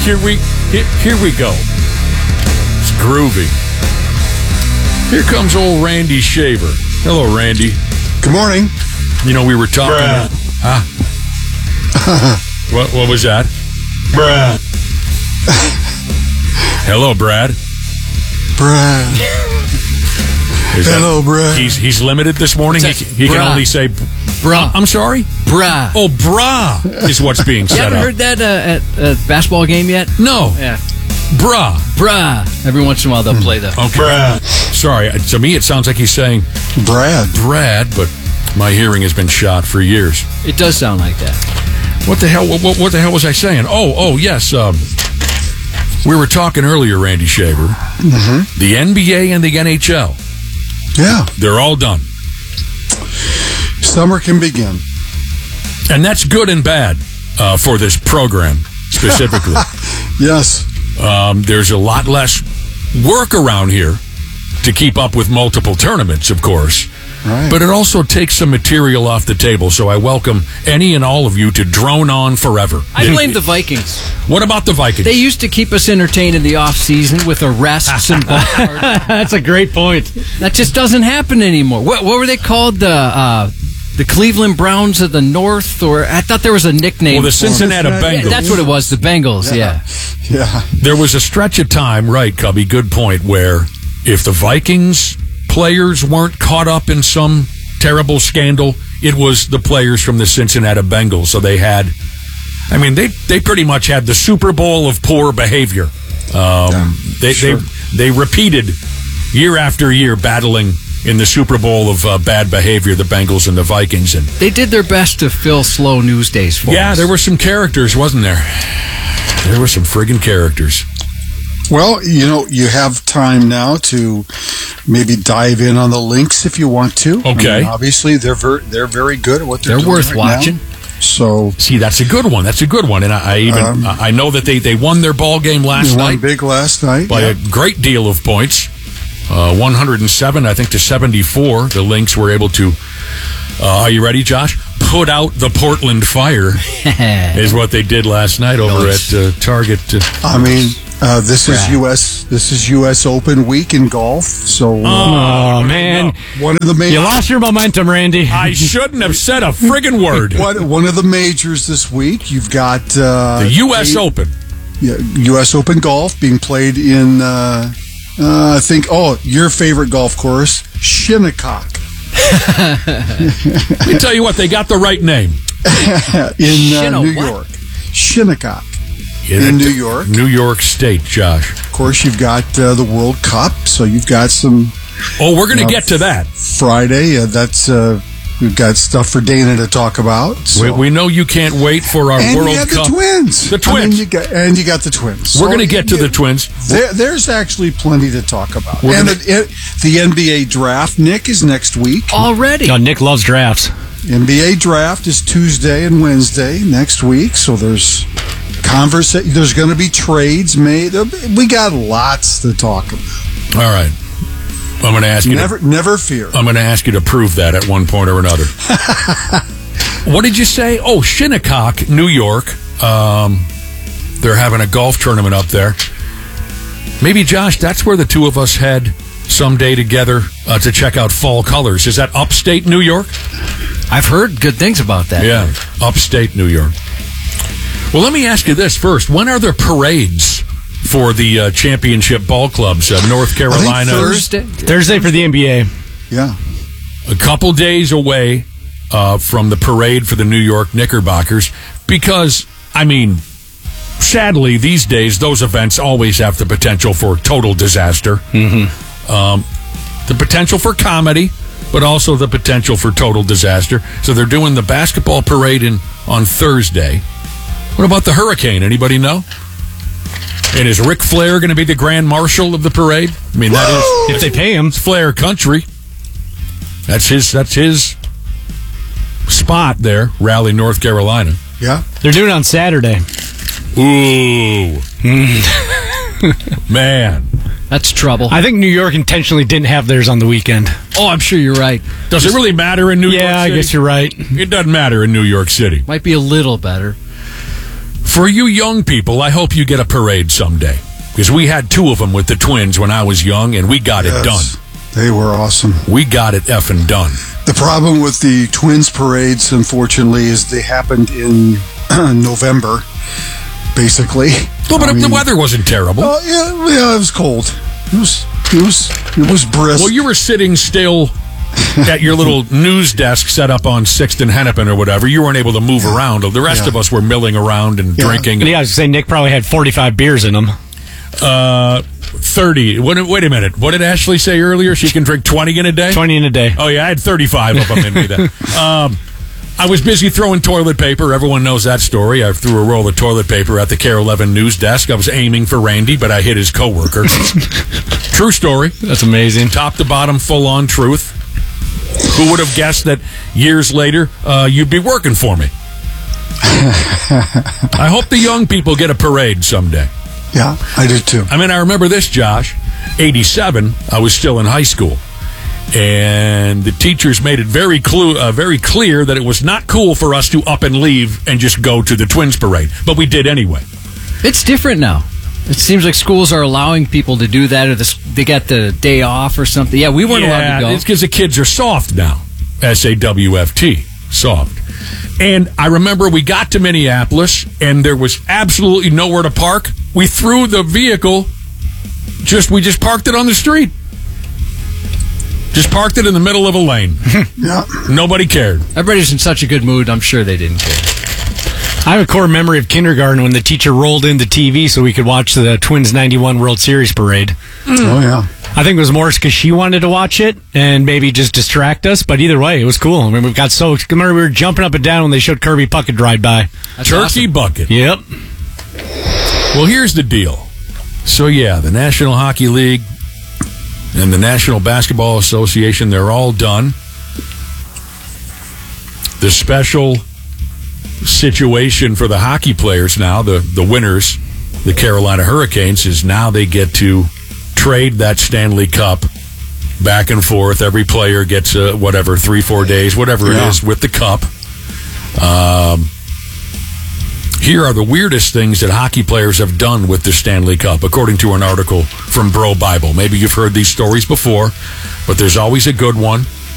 Here we go. It's groovy. Here comes old Randy Shaver. Hello, Randy. Good morning. You know, we were talking. What was that? Brad. Hello, Brad. Brad. Hello, Brad. He's limited this morning. He can only say brah. I'm sorry? Brah. Oh, brah is what's being said. You haven't heard that at a basketball game yet? No. Yeah. Brah. Brah. Every once in a while they'll play that. Okay. Brad. Sorry. To me, it sounds like he's saying Brad, but my hearing has been shot for years. It does sound like that. What the hell? What the hell was I saying? Oh, yes. We were talking earlier, Randy Shaver. Mm-hmm. The NBA and the NHL. Yeah. They're all done. Summer can begin. And that's good and bad for this program, specifically. Yes. There's a lot less work around here to keep up with multiple tournaments, of course. Right. But it also takes some material off the table, so I welcome any and all of you to drone on forever. I blame the Vikings. What about the Vikings? They used to keep us entertained in the off-season with arrests and ball cards. That's a great point. That just doesn't happen anymore. What were they called? The Cleveland Browns of the North? Or I thought there was a nickname. Well, the Cincinnati Bengals. Yeah, that's what it was, the Bengals, yeah. There was a stretch of time, right, Cubby, good point, where if the Vikings players weren't caught up in some terrible scandal, it was the players from the Cincinnati Bengals. So they had, they pretty much had the Super Bowl of poor behavior. They repeated year after year battling in the Super Bowl of bad behavior, the Bengals and the Vikings. And they did their best to fill slow news days for us. Yeah, there were some characters, wasn't there? There were some friggin' characters. Well, you have time now to maybe dive in on the links if you want to. Okay. Obviously, they're very good at what they're doing. They're worth right watching. Now. So, see, that's a good one. And I know that they won their ball game last night. Won big last night by a great deal of points, 107, I think, to 74. The Lynx were able to. Are you ready, Josh? Put out the Portland Fire is what they did last night over at Target. This is U.S. Open week in golf. So, man, one of the you lost your momentum, Randy. I shouldn't have said a friggin' word. One of the majors this week. You've got the U.S. Open. Yeah, U.S. Open golf being played in. I think your favorite golf course, Shinnecock. Let me tell you what, they got the right name in New York. Shinnecock. In New York. New York State, Josh. Of course, you've got the World Cup, so you've got some... Oh, we're going to get to that. Friday, we've got stuff for Dana to talk about. So. We know you can't wait for our World Cup. And you got the Twins. The Twins. You got the Twins. We're going to get to the Twins. There's actually plenty to talk about. The NBA draft, Nick, is next week. Already? Oh, Nick loves drafts. NBA draft is Tuesday and Wednesday next week, so there's there's going to be trades made. We got lots to talk about. All right. I'm going to ask you. Never fear. I'm going to ask you to prove that at one point or another. What did you say? Oh, Shinnecock, New York. They're having a golf tournament up there. Maybe, Josh, that's where the two of us head someday together to check out Fall Colors. Is that upstate New York? I've heard good things about that. Yeah, upstate New York. Well, let me ask you this first. When are there parades for the championship ball clubs? North Carolina. Thursday for the NBA. Yeah. A couple days away from the parade for the New York Knickerbockers because, sadly, these days, those events always have the potential for total disaster. Mm-hmm. The potential for comedy, but also the potential for total disaster. So they're doing the basketball parade on Thursday. What about the Hurricane? Anybody know? And is Ric Flair going to be the Grand Marshal of the parade? That is, if they pay him. It's Flair country. That's his spot there, Raleigh, North Carolina. Yeah. They're doing it on Saturday. Ooh. Man. That's trouble. I think New York intentionally didn't have theirs on the weekend. Oh, I'm sure you're right. Does it really matter in New York City? Yeah, I guess you're right. It doesn't matter in New York City. Might be a little better. For you young people, I hope you get a parade someday. Because we had 2 of them with the Twins when I was young, and we got it done. They were awesome. We got it effing done. The problem with the Twins parades, unfortunately, is they happened in November, basically. Well, but the weather wasn't terrible. Yeah, it was cold. It was brisk. Well, you were sitting still at your little news desk set up on 6th and Hennepin or whatever. You weren't able to move around. The rest of us were milling around and drinking. Yeah, I was saying Nick probably had 45 beers in him. 30. Wait a minute. What did Ashley say earlier? She can drink 20 in a day? 20 in a day. Oh, yeah, I had 35 of them in me then. I was busy throwing toilet paper. Everyone knows that story. I threw a roll of toilet paper at the KARE 11 news desk. I was aiming for Randy, but I hit his coworker. True story. That's amazing. Top to bottom, full-on truth. Who would have guessed that years later you'd be working for me? I hope the young people get a parade someday. Yeah, I did too. I mean, I remember this, Josh. 87, I was still in high school. And the teachers made it very clear that it was not cool for us to up and leave and just go to the Twins parade. But we did anyway. It's different now. It seems like schools are allowing people to do that, or they got the day off or something. Yeah, we weren't allowed to go. It's because the kids are soft now. SAWFT, soft. And I remember we got to Minneapolis, and there was absolutely nowhere to park. We threw the vehicle, we just parked it on the street. Just parked it in the middle of a lane. Yeah. Nobody cared. Everybody's in such a good mood, I'm sure they didn't care. I have a core memory of kindergarten when the teacher rolled in the TV so we could watch the Twins 91 World Series parade. Oh, yeah. I think it was more because she wanted to watch it and maybe just distract us, but either way, it was cool. I mean, remember we were jumping up and down when they showed Kirby Puckett ride by. That's Turkey awesome. bucket. Yep. Well, here's the deal. So, yeah, the National Hockey League and the National Basketball Association, they're all done. The special situation for the hockey players now, the winners, the Carolina Hurricanes, is now they get to trade that Stanley Cup back and forth. Every player gets 3-4 days, whatever it is, with the cup. Here are the weirdest things that hockey players have done with the Stanley Cup, according to an article from Bro Bible. Maybe you've heard these stories before, but there's always a good one.